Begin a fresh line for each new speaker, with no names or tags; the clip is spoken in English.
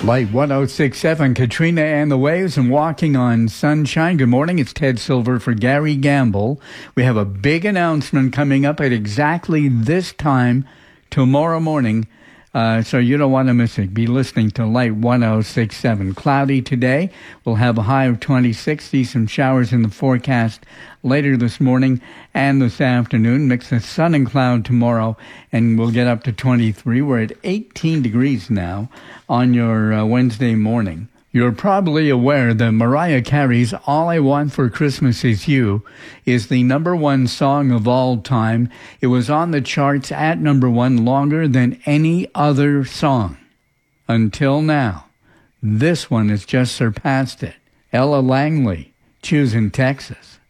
Light 106.7, Katrina and the Waves and Walking on Sunshine. Good morning. It's Ted Silver for Gary Gamble. We have a big announcement coming up at exactly this time tomorrow morning, so you don't want to miss it. Be listening to Light 106.7. Cloudy today. We'll have a high of 26. See some showers in the forecast later this morning and this afternoon. Mix of sun and cloud tomorrow, and we'll get up to 23. We're at 18 degrees now on your Wednesday morning. You're probably aware that Mariah Carey's All I Want for Christmas Is You is the number one song of all time. It was on the charts at number one longer than any other song until now. This one has just surpassed it. Ella Langley, Choosing Texas.